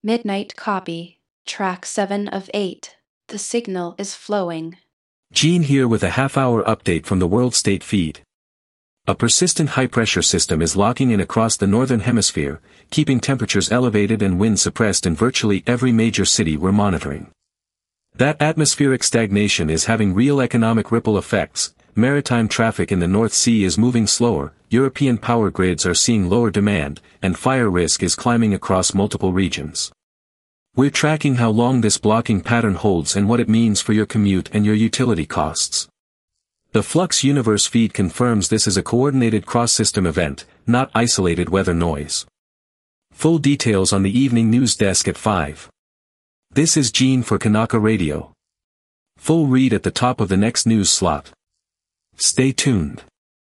Midnight copy. Track 7 of 8. The signal is flowing. Gene here with a half-hour update from the World State feed. A persistent high-pressure system is locking in across the northern hemisphere, keeping temperatures elevated and winds suppressed in virtually every major city we're monitoring. That atmospheric stagnation is having real economic ripple effects. Maritime traffic in the North Sea is moving slower, European power grids are seeing lower demand, and fire risk is climbing across multiple regions. We're tracking how long this blocking pattern holds and what it means for your commute and your utility costs. The Flux Universe feed confirms this is a coordinated cross-system event, not isolated weather noise. Full details on the evening news desk at 5. This is Gene for Kanaka Radio. Full read at the top of the next news slot. Stay tuned.